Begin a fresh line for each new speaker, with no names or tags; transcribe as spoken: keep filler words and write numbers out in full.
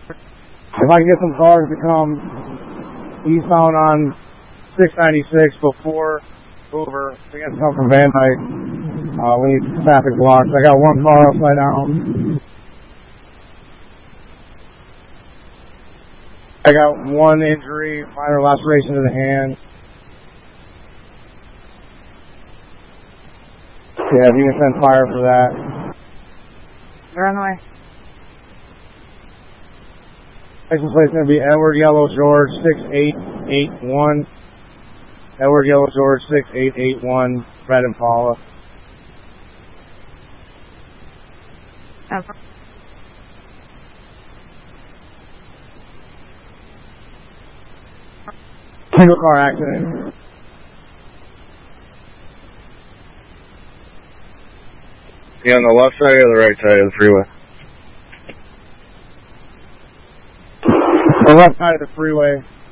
If I can get some cars to come eastbound on six ninety-six before Hoover, we got to come from Van Dyke. Uh, we need traffic blocks. I got one car upside down. I got one injury, minor laceration to the hand. Yeah, if you can send fire for that.
They're on the way.
License plate's going to be Edward Yellow George six eight eight one. Edward Yellow George six eight eight one, Red Impala.
Okay.
Single car accident.
You on the left side or the right side of the freeway?
The left side of the freeway.